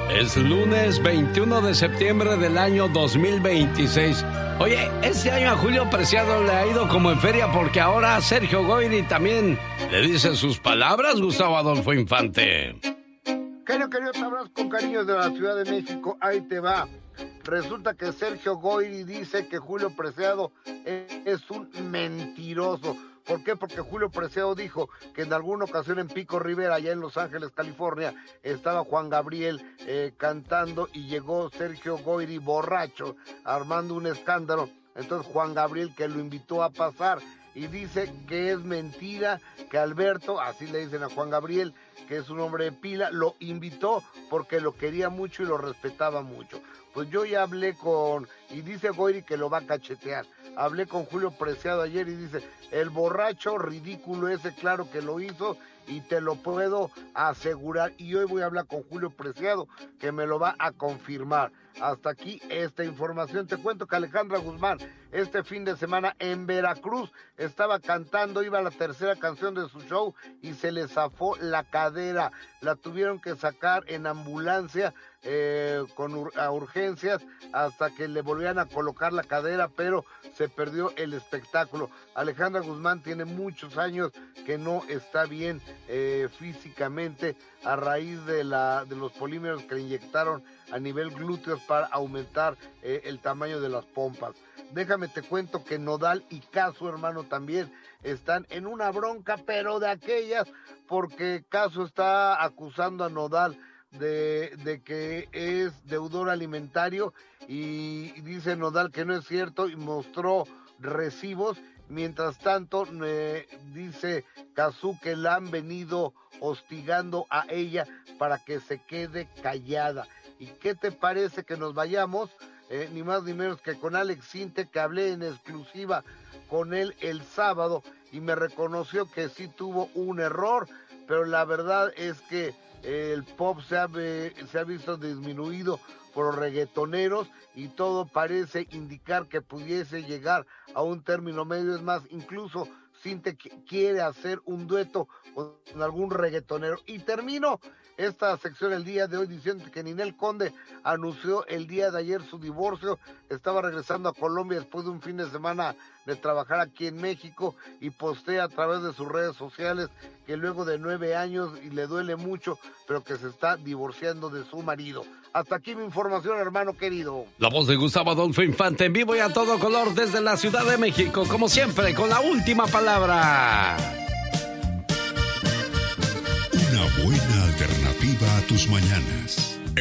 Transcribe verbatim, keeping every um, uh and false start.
Es lunes veintiuno de septiembre del año dos mil veintiséis. Oye, este año a Julio Preciado le ha ido como en feria porque ahora Sergio Goyri también le dice sus palabras, Gustavo Adolfo Infante. Querido, querido, te abrazo con cariño de la Ciudad de México. Ahí te va. Resulta que Sergio Goyri dice que Julio Preciado es un mentiroso. ¿Por qué? Porque Julio Preciado dijo que en alguna ocasión en Pico Rivera, allá en Los Ángeles, California, estaba Juan Gabriel eh, cantando y llegó Sergio Goyri borracho, armando un escándalo. Entonces Juan Gabriel, que lo invitó a pasar, y dice que es mentira, que Alberto, así le dicen a Juan Gabriel, que es un hombre de pila, lo invitó porque lo quería mucho y lo respetaba mucho. Pues yo ya hablé con, y dice Goyri que lo va a cachetear. Hablé con Julio Preciado ayer y dice, el borracho ridículo ese, claro que lo hizo y te lo puedo asegurar. Y hoy voy a hablar con Julio Preciado, que me lo va a confirmar. Hasta aquí esta información. Te cuento que Alejandra Guzmán, este fin de semana en Veracruz, estaba cantando, iba a la tercera canción de su show y se le zafó la cadera. La tuvieron que sacar en ambulancia eh, con ur- a urgencias hasta que le volvieran a colocar la cadera, pero se perdió el espectáculo. Alejandra Guzmán tiene muchos años que no está bien eh, físicamente a raíz de, la, de los polímeros que le inyectaron a nivel glúteos para aumentar eh, el tamaño de las pompas. Déjame te cuento que Nodal y Caso, hermano, también están en una bronca, pero de aquellas, porque Caso está acusando a Nodal de, de que es deudor alimentario y dice Nodal que no es cierto y mostró recibos. Mientras tanto, eh, dice Cazzu que la han venido hostigando a ella para que se quede callada. ¿Y qué te parece que nos vayamos? Eh, ni más ni menos que con Alex Sinte, que hablé en exclusiva con él el sábado y me reconoció que sí tuvo un error, pero la verdad es que eh, el pop se ha, eh, se ha visto disminuido por los reggaetoneros y todo parece indicar que pudiese llegar a un término medio. Es más, incluso Sinte quiere hacer un dueto con algún reggaetonero. Y termino esta sección el día de hoy diciendo que Ninel Conde anunció el día de ayer su divorcio. Estaba regresando a Colombia después de un fin de semana de trabajar aquí en México y postea a través de sus redes sociales que luego de nueve años y le duele mucho, pero que se está divorciando de su marido. Hasta aquí mi información, hermano querido. La voz de Gustavo Adolfo Infante en vivo y a todo color desde la Ciudad de México, como siempre, con la última palabra. Una buena alternativa a tus mañanas.